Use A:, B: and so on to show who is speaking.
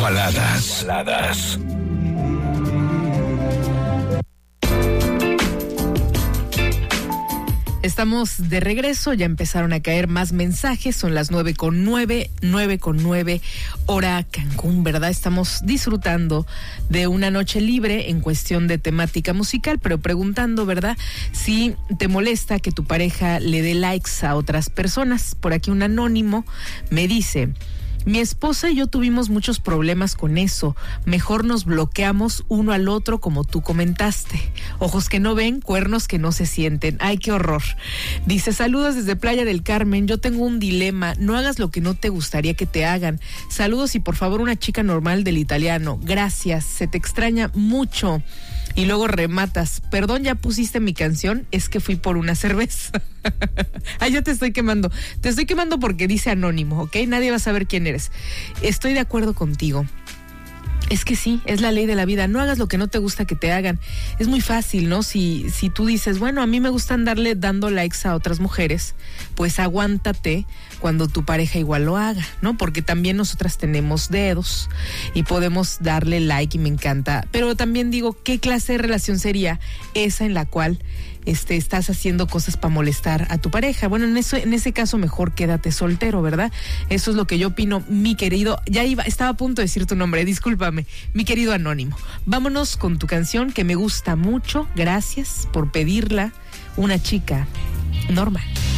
A: Baladas.
B: Estamos de regreso, ya empezaron a caer más mensajes, son las 9:09 hora Cancún, ¿verdad? Estamos disfrutando de una noche libre en cuestión de temática musical, pero preguntando, ¿verdad? Si te molesta que tu pareja le dé likes a otras personas. Por aquí un anónimo me dice: mi esposa y yo tuvimos muchos problemas con eso. Mejor nos bloqueamos uno al otro, como tú comentaste. Ojos que no ven, cuernos que no se sienten. Ay, qué horror. Dice: saludos desde Playa del Carmen. Yo tengo un dilema. No hagas lo que no te gustaría que te hagan. Saludos y por favor una chica normal del italiano. Gracias. Se te extraña mucho. Y luego rematas: perdón, ya pusiste mi canción, es que fui por una cerveza. Ay, yo te estoy quemando porque dice anónimo, ¿ok? Nadie va a saber quién eres. Estoy de acuerdo contigo. Es que sí, es la ley de la vida. No hagas lo que no te gusta que te hagan. Es muy fácil, ¿no? Si tú dices, bueno, a mí me gusta andarle dando likes a otras mujeres, pues aguántate cuando tu pareja igual lo haga, ¿no? Porque también nosotras tenemos dedos y podemos darle like y me encanta. Pero también digo, ¿qué clase de relación sería esa en la cual estás haciendo cosas para molestar a tu pareja? Bueno, en ese caso mejor quédate soltero, ¿verdad? Eso es lo que yo opino, mi querido. Estaba a punto de decir tu nombre, discúlpame, mi querido anónimo. Vámonos con tu canción que me gusta mucho. Gracias por pedirla. Una chica normal.